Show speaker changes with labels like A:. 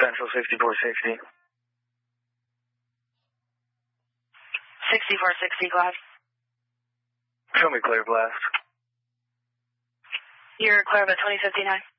A: Central 6460.
B: 6460, go ahead.
A: Show me clear blast.
B: You're clear about 2059.